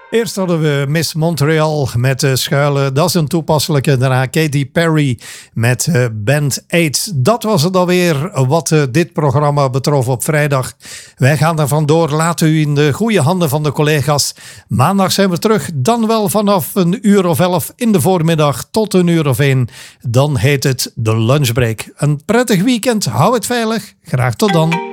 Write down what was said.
Eerst hadden we Miss Montreal met Schuilen. Dat is een toepasselijke. Daarna Katy Perry met Band 8. Dat was het alweer wat dit programma betrof op vrijdag. Wij gaan er vandoor. Laat u in de goede handen van de collega's. Maandag zijn we terug. Dan wel vanaf 11:00 in de voormiddag tot 1:01. Dan heet het de lunchbreak. Een prettig weekend. Hou het veilig. Graag tot dan.